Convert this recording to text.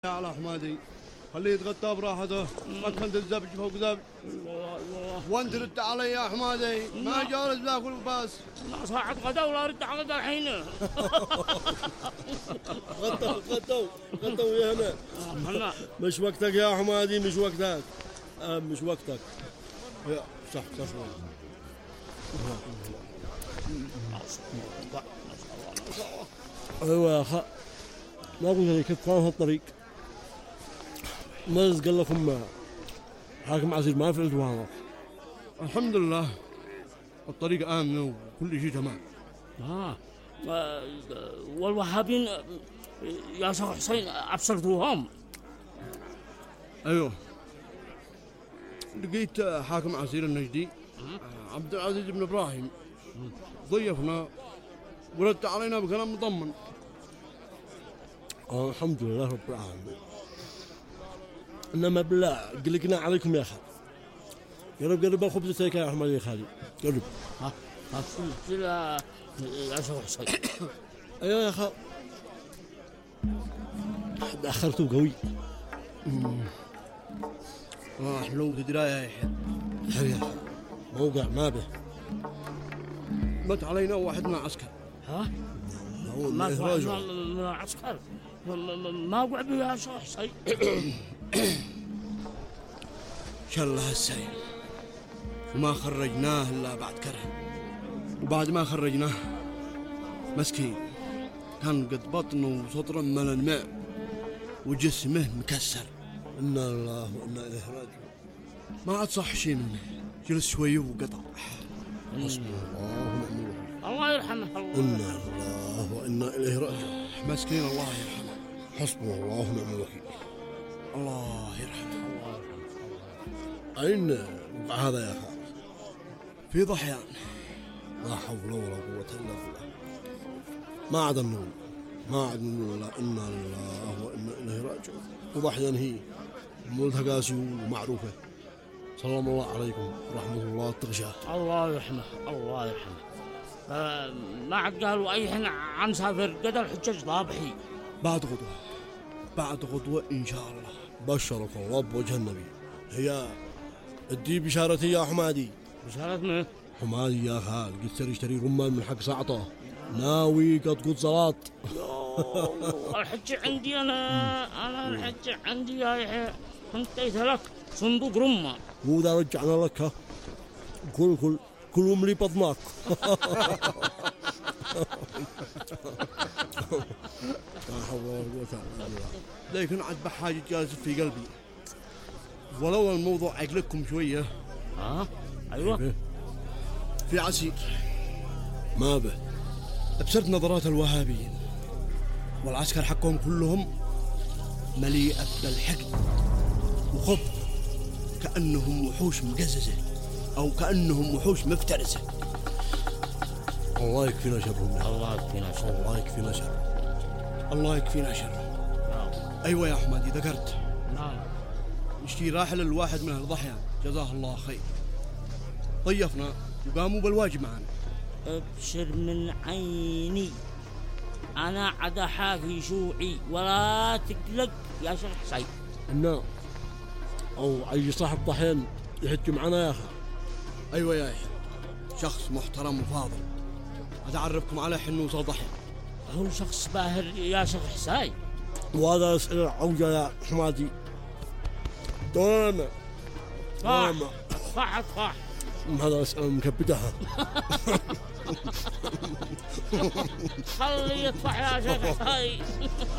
يا على حمادي خليه يتغطى براحته. ما كنت الزبج فوق زبج. وانت رد علي يا حمادي ما جالس باكل بس. لا صاحت غدا ولا رد على غدا الحين. غطوا يا هنا. مش وقتك يا حمادي، مش وقتك. مش وقتك. يا صح. ايوه يا اخا، ما قلت لك كيف كان هالطريق؟ ما قال لكم حاكم عزيز ما في الدوام؟ الحمد لله الطريق آمن وكل شيء تمام. والوهابين يا شيخ حسين أبصرتوهم؟ ايوه لقيت حاكم عسير النجدي عبد العزيز بن ابراهيم ضيفنا ورد علينا بكلام مطمن. الحمد لله رب العالمين. انما بالله قلقنا عليكم يا اخي. قرب الخبز السيكا يا احمد يا خالي قرب. لا يا شيخ حسين. ايوه يا اخي تاخرتوا قوي. حلو درايه يا يحيى. خير يا اخي موقع ما به. مت علينا واحد من العسكر. ما في واحد من العسكر ما وقع به يا شيخ حسين. شاء الله السيل وما خرجناه الا بعد كره. وبعد ما خرجناه مسكين كان قد بطنه وسطره من الماء وجسمه مكسر. انا الله وانا اليه راجعون. ما عاد صح شيء منه، جلس شويه وقطع. حسبي الله ونعم الوكيل. الله يرحمه. انا الله وانا اليه راجعون. مسكين الله يرحمه. حسبنا الله ونعم الوكيل. الله يرحمه. أين وقع هذا يا أخي؟ في ضحيان. لا حول ولا قوة إلا بالله. ما عاد نقول لا إنا لله وإنا إليه راجعون. وضحيان هي ملتقى سيول ومعروفة. سلام الله عليكم ورحمة الله تغشاه. الله يرحمه. ما عاد قالوا أي حين عن سافر قدر الحجاج ضابحي. بعد غدوة إن شاء الله. بشرك الله بوجه النبي. هي ادي بشارتي يا حمادي. بشارة من؟ حمادي يا خال قلت اشتري رمان من حق ساعته ناوي قد صلاة. الحج عندي أنا الحج عندي يا يحيى. انتيت لك صندوق رمان. مو ذا رجعنا لك. ها كل املي بطنك. لا حول ولا قوة الا بالله. لكن عاد بحاجة جالس في قلبي ولو الموضوع عقلكم شوية. أيوة في عسير ما به ابصرت نظرات الوهابيين والعسكر حقهم كلهم مليئة بالحقد وخبث كأنهم وحوش مقززة أو كأنهم وحوش مفترسة. الله يكفينا شرهم. الله يكفينا شر. أيوة يا حمادي ذكرت. نعم. نشتي راحل الواحد من الضحيان جزاه الله خير. ضيفنا وقاموا بالواجب معنا. ابشر من عيني أنا عدا حافي شوعي ولا تقلق يا شيخ حسين. النار أو أي صاحب ضحيان يحج معنا يا أخي. أيوة يا يحيى شخص محترم وفاضل. أتعرفكم على حنوس الضحيان. هو شخص باهر يا شيخ حسين. وهذا أسئلة عوجة يا حمادي. دولنا صح هذا أسئلة مكبدها. خليه يطفح يا شيخ حسين.